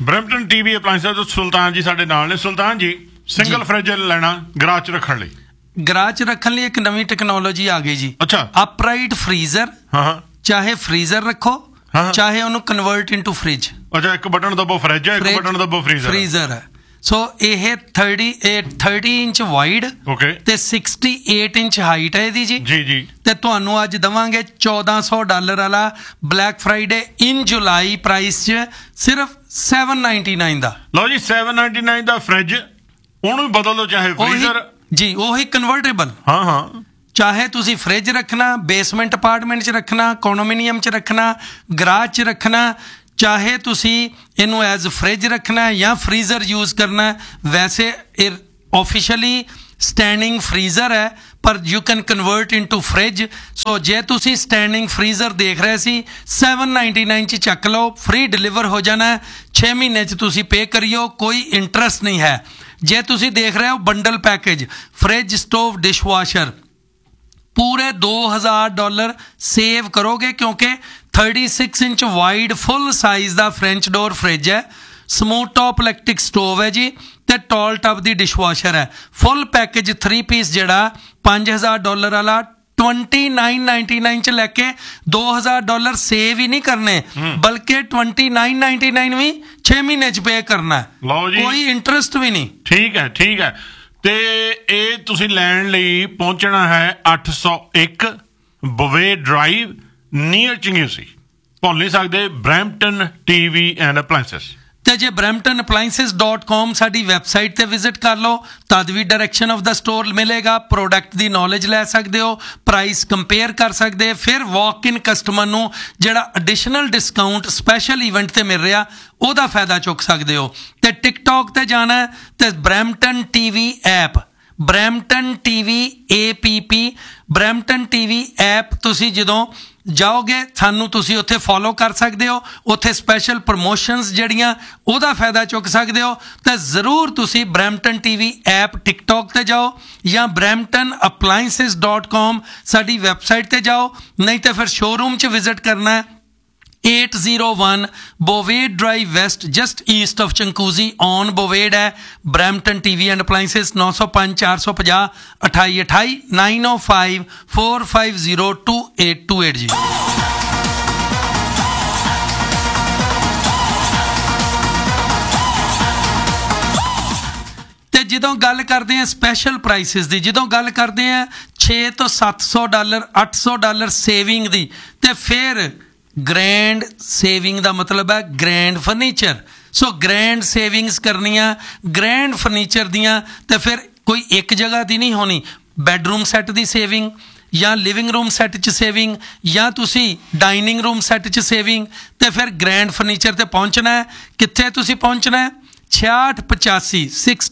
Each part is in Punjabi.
ਬਰੈਂਪਟਨ ਟੀਵੀ ਅਪਲਾਈਐਂਸਾਂ ਤੋਂ ਸੁਲਤਾਨ ਜੀ ਸਾਡੇ ਨਾਲ ਨੇ। ਸੁਲਤਾਨ ਜੀ, ਸਿੰਗਲ ਫ੍ਰਿਜ ਲੈਣਾ ਗਰਾਜ 'ਚ ਰੱਖਣ ਲਈ, ਗਰਾਜ 'ਚ ਰੱਖਣ ਲਈ ਇੱਕ ਨਵੀਂ ਟੈਕਨੋਲੋਜੀ ਆ ਗਈ ਜੀ। ਅੱਛਾ। ਅਪਰਾਈਟ ਫ੍ਰੀਜ਼ਰ। ਹਾਂ। ਚਾਹੇ ਫ੍ਰੀਜ਼ਰ ਰੱਖੋ, ਚਾਹੇ ਉਹਨੂੰ ਕਨਵਰਟ ਇਨਟੂ ਫ੍ਰਿਜ। ਅੱਛਾ, ਇੱਕ ਬਟਨ ਦੱਬੋ ਫ੍ਰਿਜ ਹੈ, ਇੱਕ ਬਟਨ ਦੱਬੋ ਫ੍ਰੀਜ਼ਰ ਹੈ। ਸੋ ਇਹ 30 ਇੰਚ ਵਾਈਡ ਤੇ 68 ਇੰਚ ਹਾਈਟ ਹੈ ਇਹਦੀ ਜੀ। ਤੇ ਤੁਹਾਨੂੰ ਅੱਜ ਦਵਾਂਗੇ $1400 ਵਾਲਾ ਬਲੈਕ ਫਰਾਈਡੇ ਇਨ ਜੁਲਾਈ ਪ੍ਰਾਈਸ 'ਚ ਸਿਰਫ $799 ਦਾ। ਲਓ ਜੀ, $799 ਦਾ ਫ੍ਰਿਜ, ਉਹਨੂੰ ਬਦਲ ਲਓ, ਚਾਹੇ ਫ੍ਰੀਜ਼ਰ ਜੀ, ਉਹੀ ਕਨਵਰਟੇਬਲ। ਹਾਂ। ਚਾਹੇ ਤੁਸੀਂ ਫ੍ਰਿਜ ਰੱਖਣਾ, ਬੇਸਮੈਂਟ ਅਪਾਰਟਮੈਂਟ 'ਚ ਰੱਖਣਾ, ਕੋਨੋਮੀਨੀਅਮ 'ਚ ਰੱਖਣਾ, ਗਰਾਜ 'ਚ ਰੱਖਣਾ, ਚਾਹੇ ਤੁਸੀਂ ਇਹਨੂੰ ਐਜ਼ ਫ੍ਰਿਜ ਰੱਖਣਾ ਜਾਂ ਫ੍ਰੀਜ਼ਰ ਯੂਜ਼ ਕਰਨਾ। ਵੈਸੇ ਇਹ ਆਫੀਸ਼ੀਅਲੀ ਸਟੈਂਡਿੰਗ ਫ੍ਰੀਜ਼ਰ ਹੈ, ਪਰ you can convert into fridge. ਸੋ ਜੇ ਤੁਸੀਂ ਸਟੈਂਡਿੰਗ ਫ੍ਰੀਜ਼ਰ ਦੇਖ ਰਹੇ ਸੀ, $799 'ਚ ਚੱਕ ਲਓ, ਫ੍ਰੀ ਡਿਲੀਵਰ ਹੋ ਜਾਣਾ। 6 ਮਹੀਨੇ 'ਚ ਤੁਸੀਂ ਪੇ ਕਰਿਓ, ਕੋਈ ਇੰਟਰਸਟ ਨਹੀਂ ਹੈ। ਜੇ ਤੁਸੀਂ ਦੇਖ ਰਹੇ ਹੋ bundle package, fridge, stove, dishwasher, ਪੂਰੇ $2000 ਸੇਵ ਕਰੋਗੇ, ਕਿਉਂਕਿ 36 ਇੰਚ ਵਾਈਡ ਫੁੱਲ ਸਾਈਜ਼ ਦਾ ਫ੍ਰੈਂਚ ਡੋਰ ਫ੍ਰਿਜ ਹੈ, ਸਮੂਥ ਟੌਪ ਇਲੈਕਟ੍ਰਿਕ ਸਟੋਵ ਹੈ ਜੀ, ਤੇ ਟੌਲ ਟੱਬ ਦੀ ਡਿਸ਼ਵਾਸ਼ਰ ਹੈ। ਫੁੱਲ ਪੈਕੇਜ 3 ਪੀਸ ਜਿਹੜਾ $5000 ਵਾਲਾ 2999 'ਚ ਲੈ ਕੇ $2000 ਸੇਵ ਹੀ ਨਹੀਂ ਕਰਨੇ, ਬਲਕਿ 2999 ਵੀ 6 ਮਹੀਨੇ 'ਚ ਪੇ ਕਰਨਾ ਹੈ। ਕੋਈ ਇੰਟਰਸਟ ਵੀ ਨਹੀਂ। ਠੀਕ ਹੈ। ਤੇ ਇਹ ਤੁਸੀਂ ਲੈਣ ਲਈ ਪਹੁੰਚਣਾ ਹੈ 801 ਬਵੇ ਡਰਾਈਵ, ਨੀਅਰ ਚੰਗਿਊਸੀ। ਭੁੱਲ ਨਹੀਂ ਸਕਦੇ ਬਰੈਂਪਟਨ ਟੀਵੀ ਐਂਡ ਅਪਲਾਈਐਂਸਸ। ਤੇ ਜੇ bramptonappliances.com ਸਾਡੀ ਵੈਬਸਾਈਟ ਤੇ ਵਿਜ਼ਿਟ ਕਰ ਲਓ, ਤਦ ਵੀ ਡਾਇਰੈਕਸ਼ਨ ਆਫ ਦਾ ਸਟੋਰ ਮਿਲੇਗਾ। ਪ੍ਰੋਡਕਟ ਦੀ ਨੌਲੇਜ ਲੈ ਸਕਦੇ ਹੋ, ਪ੍ਰਾਈਸ ਕੰਪੇਅਰ ਕਰ ਸਕਦੇ, ਫਿਰ ਵਾਕ ਇਨ ਕਸਟਮਰ ਨੂੰ ਜਿਹੜਾ ਐਡੀਸ਼ਨਲ ਡਿਸਕਾਊਂਟ ਸਪੈਸ਼ਲ ਇਵੈਂਟ ਤੇ ਮਿਲ ਰਿਹਾ ਉਹਦਾ ਫਾਇਦਾ ਚੁੱਕ ਸਕਦੇ ਹੋ। ਤੇ ਟਿਕਟੌਕ ਤੇ ਜਾਣਾ ਤੇ Brampton TV app, Brampton TV APP, Brampton TV app ਤੁਸੀਂ ਜਦੋਂ ਜਾਓਗੇ ਸਾਨੂੰ ਤੁਸੀਂ ਉੱਥੇ ਫੋਲੋ ਕਰ ਸਕਦੇ ਹੋ। ਉੱਥੇ ਸਪੈਸ਼ਲ ਪ੍ਰਮੋਸ਼ਨਸ ਜਿਹੜੀਆਂ ਉਹਦਾ ਫਾਇਦਾ ਚੁੱਕ ਸਕਦੇ ਹੋ। ਤਾਂ ਜ਼ਰੂਰ ਤੁਸੀਂ ਬਰੈਂਪਟਨ ਟੀਵੀ ਐਪ ਟਿਕਟੌਕ ਤੇ ਜਾਓ ਜਾਂ bramptonappliances.com ਸਾਡੀ ਵੈਬਸਾਈਟ ਤੇ ਜਾਓ, ਨਹੀਂ ਤਾਂ ਫਿਰ ਸ਼ੋਰੂਮ 'ਚ ਵਿਜ਼ਿਟ ਕਰਨਾ ਹੈ। 801 Bovade Drive West, just east of Chankuzi on Bovade है। Brampton TV and Appliances 905 450 2828 905 450 2828 जी। ਤੇ ਜਦੋਂ ਗੱਲ ਕਰਦੇ ਆ ਸਪੈਸ਼ਲ ਪ੍ਰਾਈਸਿਸ ਦੀ, ਜਦੋਂ ਗੱਲ ਕਰਦੇ ਆ $600 ਤੋਂ $700 $800 ਸੇਵਿੰਗ ਦੀ, ਤੇ ਫਿਰ ਗ੍ਰੈਂਡ ਸੇਵਿੰਗ ਦਾ ਮਤਲਬ ਹੈ ਗ੍ਰੈਂਡ ਫਰਨੀਚਰ। ਸੋ ਗ੍ਰੈਂਡ ਸੇਵਿੰਗਸ ਕਰਨੀਆਂ ਗ੍ਰੈਂਡ ਫਰਨੀਚਰ ਦੀਆਂ, ਤੇ ਫਿਰ ਕੋਈ ਇੱਕ ਜਗ੍ਹਾ ਦੀ ਨਹੀਂ ਹੋਣੀ। ਬੈਡਰੂਮ ਸੈੱਟ ਦੀ ਸੇਵਿੰਗ, ਜਾਂ ਲਿਵਿੰਗ ਰੂਮ ਸੈੱਟ 'ਚ ਸੇਵਿੰਗ, ਜਾਂ ਤੁਸੀਂ ਡਾਈਨਿੰਗ ਰੂਮ ਸੈੱਟ 'ਚ ਸੇਵਿੰਗ, ਤੇ ਫਿਰ ਗ੍ਰੈਂਡ ਫਰਨੀਚਰ ਤੇ ਪਹੁੰਚਣਾ ਹੈ। ਕਿੱਥੇ ਤੁਸੀਂ ਪਹੁੰਚਣਾ ਹੈ? 6685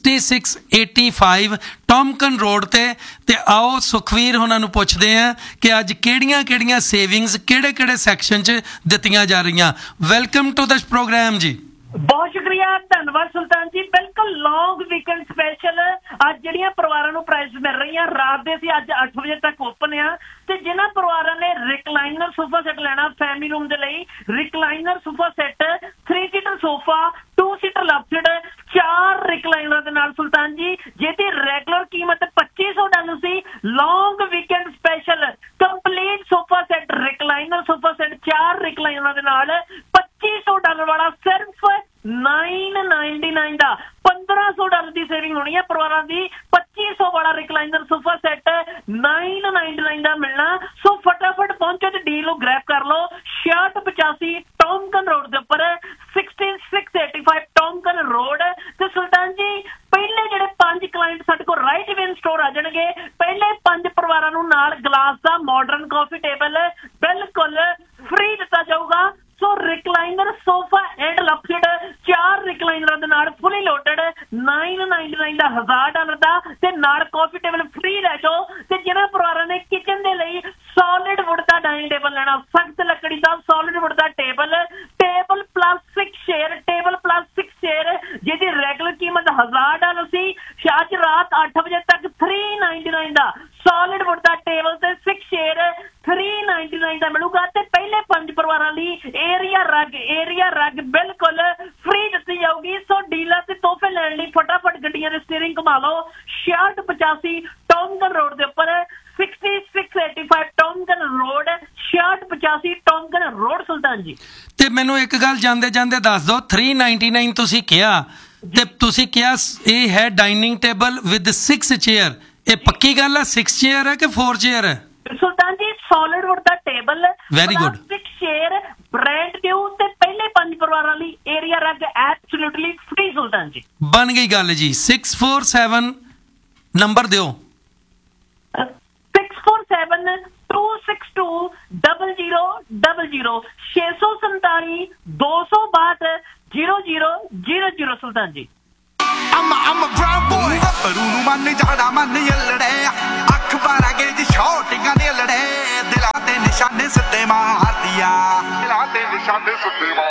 6685 ਟੌਮਕਨ ਰੋਡ ਤੇ ਆਓ ਸੁਖਵੀਰ ਉਹਨਾਂ ਨੂੰ ਪੁੱਛਦੇ ਆ ਕਿ ਅੱਜ ਕਿਹੜੀਆਂ ਸੇਵਿੰਗਸ ਕਿਹੜੇ ਸੈਕਸ਼ਨ 'ਚ ਦਿੱਤੀਆਂ ਜਾ ਰਹੀਆਂ। ਵੈਲਕਮ ਟੂ ਦਿਸ ਪ੍ਰੋਗਰਾਮ ਜੀ। ਬਹੁਤ ਸ਼ੁਕਰੀਆ, ਧੰਨਵਾਦ ਸੁਲਤਾਨ ਜੀ। ਬਿਲਕੁਲ ਲੌਂਗ ਵੀਕਐਂਡ ਸਪੈਸ਼ਲ ਅੱਜ ਜਿਹੜੀਆਂ ਪਰਿਵਾਰਾਂ ਨੂੰ ਪ੍ਰਾਈਸ ਮਿਲ ਰਹੀਆਂ, ਰਾਤ ਦੇ ਸੀ ਅੱਜ 8 ਵਜੇ ਤੱਕ ਓਪਨ ਆ। ਤੇ ਜਿਨ੍ਹਾਂ ਪਰਿਵਾਰਾਂ ਨੇ ਰਿਕਲਾਈਨਰ ਸੋਫਾ ਸੈੱਟ ਲੈਣਾ ਫੈਮਿਲੀ ਰੂਮ ਦੇ ਲਈ, recliner sofa set 3 seater sofa, 2 seater ਲਵਸਿਡ, 4 ਰਿਕਲਾਈਨਰਾਂ ਦੇ ਨਾਲ ਸੁਲਤਾਨ ਜੀ, ਜਿਹਦੀ ਰੈਗੂਲਰ ਕੀਮਤ $2500 ਸੀ। ਲੌਂਗ weekend special complete sofa set, recliner sofa set 4 ਰਿਕਲਾਈਨਰਾਂ ਦੇ ਨਾਲ $2500 ਵਾਲਾ ਸਿਰਫ $999 ਦਾ। $1500 ਦੀ ਸੇਵਿੰਗ ਹੋਣੀ ਹੈ ਪਰਿਵਾਰਾਂ ਦੀ। 2500 ਵਾਲਾ ਰਿਕਲਾਈਨਰ ਸੋਫਾ ਸੈੱਟ $999 ਦਾ ਮਿਲਣਾ। ਸੋ ਫਟਾਫਟ ਪਹੁੰਚੋ ਤੇ ਡੀਲ ਨੂੰ ਗ੍ਰੈਬ ਕਰ ਲਓ। 6685 ਟੌਮਕਨ ਰੋਡ ਦੇ ਉੱਪਰ, 16685 ਟੌਮਕਨ ਰੋਡ। ਤੇ ਸੁਲਤਾਨ ਜੀ, ਪਹਿਲੇ ਜਿਹੜੇ 5 ਕਲਾਇੰਟ ਸਾਡੇ ਕੋਲ ਰਾਈਟ ਵਿਨ ਸਟੋਰ ਆ ਜਾਣਗੇ, ਪਹਿਲੇ 5 ਪਰਿਵਾਰਾਂ ਨੂੰ ਨਾਲ ਗਲਾਸ ਦਾ ਮਾਡਰਨ ਕਾਫੀ ਟੇਬਲ ਬਿਲਕੁਲ ਫ੍ਰੀ ਦਿੱਤਾ ਜਾਊਗਾ। ਸੋ ਰਿਕਲਾਈਨਰ ਸੋਫਾ ਐਂਡ ਲਵਸਿਡ 4 ਰਿਕਲਾਈਨਰਾਂ ਦੇ ਨਾਲ ਫੁੱਲੀ ਲੋਡਡ $999 ਦਾ, $1000 ਦਾ, ਤੇ ਨਾਲ ਕਾਫੀ ਟੇਬਲ ਫ੍ਰੀ ਲੈ ਜਾਓ। ਤੇ ਜਿਹਨਾਂ ਪਰਿਵਾਰਾਂ ਨੇ ਕਿਚਨ ਦੇ ਲਈ ਸੋਲਿਡ ਵੁੱਡ ਦਾ ਡਾਈਨਿੰਗ ਟੇਬਲ ਲੈਣਾ, ਸਖਤ ਲੱਕੜੀ ਦਾ ਸੋਲਿਡ ਵੁੱਡ ਦਾ table plastic chair, table plastic chair ਜਿਹਦੀ ਰੈਗੂਲਰ ਕੀਮਤ $1000 ਸੀ, ਅੱਜ ਰਾਤ 8 ਵਜੇ ਤੱਕ $399 ਦਾ ਸੋਲਿਡ ਵੁੱਡ ਦਾ ਟੇਬਲ ਤੇ 6 ਚੇਅਰ $399 ਦਾ ਮਿਲੂਗਾ। ਤੇ ਪਹਿਲੇ 5 ਪਰਿਵਾਰਾਂ ਲਈ ਏਰੀਆ ਰੈਕ ਬਿਲਕੁਲ ਫ੍ਰੀ ਦਿੱਤੀ ਜਾਊਗੀ। ਸੋ ਡੀਲਰ ਤੇ ਤੋਹਫੇ ਲੈਣ ਲਈ ਫਟਾਫਟ ਗੱਡੀਆਂ ਦੇ ਸਟੀਅਰਿੰਗ ਘੁਮਾ ਲਓ। 6685 ਟੌਮਗਨ ਰੋਡ ਦੇ ਉੱਪਰ 6685 ਟੌਮਗਨ ਰੋਡ 6685 ਟੌਮਗਨ ਰੋਡ ਸੁਲਤਾਨ ਜੀ। ਤੇ ਮੈਨੂੰ ਇੱਕ ਗੱਲ ਜਾਂਦੇ ਜਾਂਦੇ ਦੱਸ ਦਿਓ 399 ਤੁਸੀਂ ਕਿਹਾ ਤੇ ਤੁਸੀਂ ਕਿਹਾ ਇਹ ਹੈ ਡਾਈਨਿੰਗ ਟੇਬਲ ਵਿਦ 6 ਚੇਅਰ, ਇਹ ਪੱਕੀ ਗੱਲ ਹੈ 6 ਚੇਅਰ ਹੈ ਕਿ 4 ਚੇਅਰ ਹੈ? ਸੁਲਤਾਨ ਜੀ ਸੋਲਿਡ ਵੁੱਡ ਦਾ table, very good, 6 chair, brand new ਤੇ ਪਹਿਲੇ 5 ਪਰਿਵਾਰਾਂ ਲਈ ਏਰੀਆ ਰੈਕ ਐਬਸੋਲੂਟਲੀ ਫ੍ਰੀ ਸੁਲਤਾਨ ਜੀ। ਬਣ ਗਈ ਗੱਲ ਜੀ। 647 ਨੰਬਰ ਦਿਓ। 647-262-0000 647-262-0000 ਸੁਲਤਾਨ ਜੀ। I'm a brown boy ਪਰੂ ਨੂੰ ਮੰਨ ਜਾਣਾ ਮੰਨ ਯਲੜੇ ਅੱਖ ਬਾਰਾਂਗੇ ਜੀ ਸ਼ੌਟਿੰਗਾਂ ਦੇ ਲੜੇ ਦਿਲਾਂ ਤੇ ਨਿਸ਼ਾਨੇ ਸਿੱਧੇ ਮਾਰਦੀਆਂ ਦਿਲਾਂ ਤੇ ਨਿਸ਼ਾਨੇ ਸਿੱਧੇ